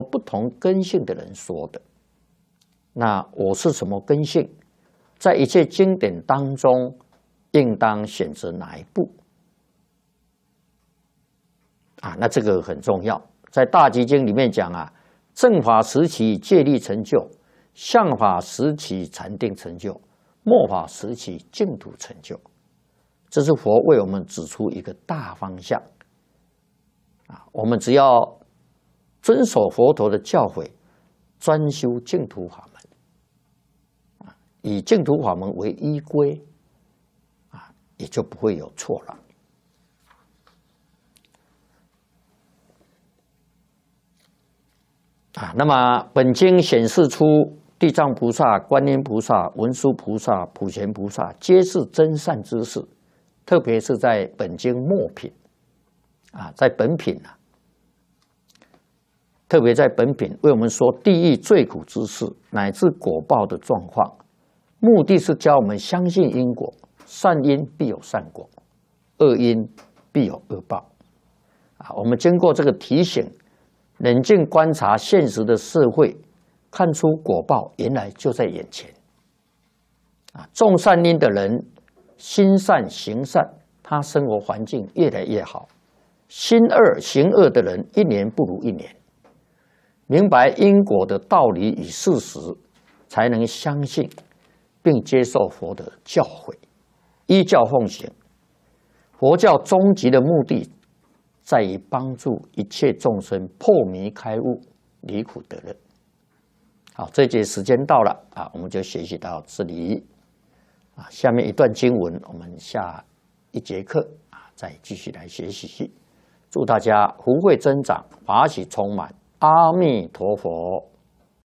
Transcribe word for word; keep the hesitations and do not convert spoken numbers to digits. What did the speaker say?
不同根性的人说的。那我是什么根性？在一切经典当中，应当选择哪一部？啊，那这个很重要。在大集经里面讲啊，正法时期戒律成就，相法时期禅定成就，末法时期净土成就。这是佛为我们指出一个大方向。啊，我们只要遵守佛陀的教诲，专修净土法门，啊，以净土法门为依归，啊，也就不会有错了。啊，那么本经显示出地藏菩萨、观音菩萨、文殊菩萨、普贤菩萨皆是真善知识，特别是在本经末品，啊，在本品啊，特别在本品为我们说地狱最苦之事乃至果报的状况，目的是教我们相信因果，善因必有善果，恶因必有恶报。啊，我们经过这个提醒，冷静观察现实的社会，看出果报原来就在眼前。啊，种善因的人心善行善，他生活环境越来越好；心恶行恶的人一年不如一年。明白因果的道理与事实，才能相信并接受佛的教诲，依教奉行。佛教终极的目的在于帮助一切众生破迷开悟，离苦得乐。好，这节时间到了啊，我们就学习到这里啊。下面一段经文，我们下一节课啊再继续来学习。祝大家福慧增长，法喜充满。阿弥陀佛。